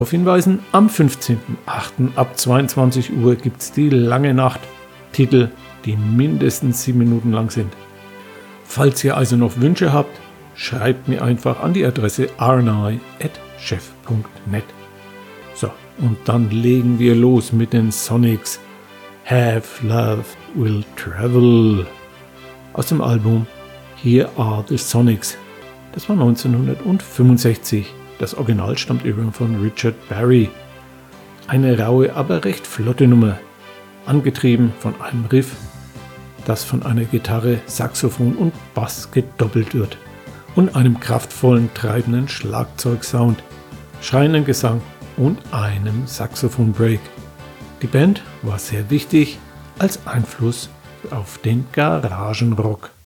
Auf hinweisen, am 15.08. ab 22 Uhr gibt's die Lange Nacht. Titel, die mindestens 7 Minuten lang sind. Falls ihr also noch Wünsche habt, schreibt mir einfach an die Adresse rni@chef.net. So, und dann legen wir los mit den Sonics. Have Love Will Travel. Aus dem Album Here Are the Sonics. Das war 1965. Das Original stammt übrigens von Richard Berry. Eine raue, aber recht flotte Nummer. Angetrieben von einem Riff, das von einer Gitarre, Saxophon und Bass gedoppelt wird. Und einem kraftvollen, treibenden Schlagzeugsound, schreienden Gesang und einem Saxophon-Break. Die Band war sehr wichtig als Einfluss auf den Garagenrock.